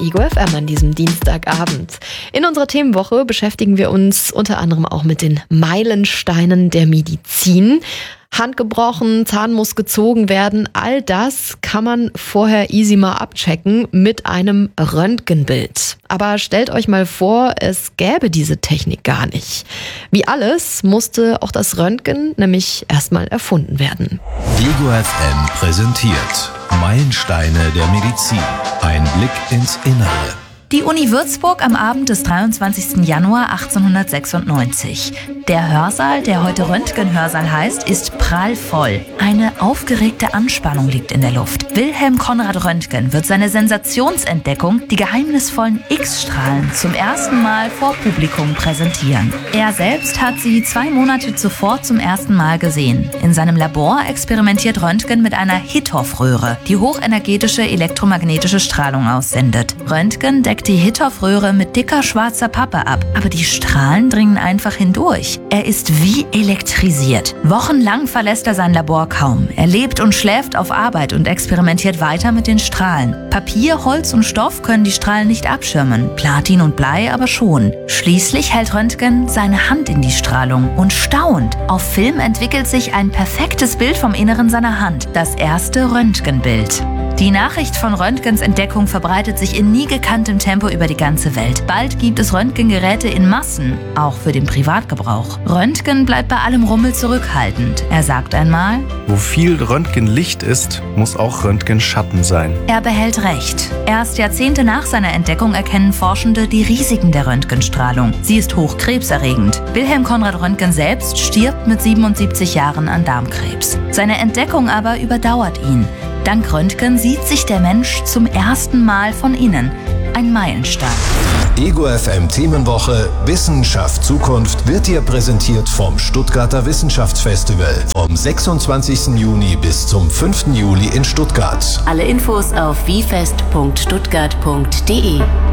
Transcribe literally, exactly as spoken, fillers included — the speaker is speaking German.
Ego F M an diesem Dienstagabend. In unserer Themenwoche beschäftigen wir uns unter anderem auch mit den Meilensteinen der Medizin. Hand gebrochen, Zahn muss gezogen werden, all das kann man vorher easy mal abchecken mit einem Röntgenbild. Aber stellt euch mal vor, es gäbe diese Technik gar nicht. Wie alles musste auch das Röntgen nämlich erstmal erfunden werden. Ego F M präsentiert Meilensteine der Medizin. Ein Blick ins Innere. Die Uni Würzburg am Abend des dreiundzwanzigsten Januar achtzehnhundertsechsundneunzig. Der Hörsaal, der heute Röntgenhörsaal heißt, ist prallvoll. Eine aufgeregte Anspannung liegt in der Luft. Wilhelm Conrad Röntgen wird seine Sensationsentdeckung, die geheimnisvollen X-Strahlen, zum ersten Mal vor Publikum präsentieren. Er selbst hat sie zwei Monate zuvor zum ersten Mal gesehen. In seinem Labor experimentiert Röntgen mit einer Hittorf-Röhre, die hochenergetische elektromagnetische Strahlung aussendet. Röntgen deckt die Hittorf-Röhre mit dicker schwarzer Pappe ab, aber die Strahlen dringen einfach hindurch. Er ist wie elektrisiert. Wochenlang verlässt er sein Labor kaum. Er lebt und schläft auf Arbeit und experimentiert weiter mit den Strahlen. Papier, Holz und Stoff können die Strahlen nicht abschirmen, Platin und Blei aber schon. Schließlich hält Röntgen seine Hand in die Strahlung und staunt. Auf Film entwickelt sich ein perfektes Bild vom Inneren seiner Hand, das erste Röntgenbild. Die Nachricht von Röntgens Entdeckung verbreitet sich in nie gekanntem Tempo über die ganze Welt. Bald gibt es Röntgengeräte in Massen, auch für den Privatgebrauch. Röntgen bleibt bei allem Rummel zurückhaltend. Er sagt einmal: Wo viel Röntgenlicht ist, muss auch Röntgenschatten sein. Er behält recht. Erst Jahrzehnte nach seiner Entdeckung erkennen Forschende die Risiken der Röntgenstrahlung. Sie ist hochkrebserregend. Wilhelm Conrad Röntgen selbst stirbt mit siebenundsiebzig Jahren an Darmkrebs. Seine Entdeckung aber überdauert ihn. Dank Röntgen sieht sich der Mensch zum ersten Mal von innen. Ein Meilenstein. Ego F M Themenwoche Wissenschaft Zukunft wird dir präsentiert vom Stuttgarter Wissenschaftsfestival vom sechsundzwanzigsten Juni bis zum fünften Juli in Stuttgart. Alle Infos auf wifest punkt stuttgart punkt de.